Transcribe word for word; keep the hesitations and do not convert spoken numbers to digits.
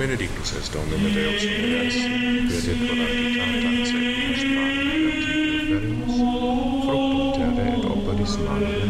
Benedictus est Dominus Deus univers, quia et voluntatem secundum spranum et antiquio ferimus, fructum terrae et operis manum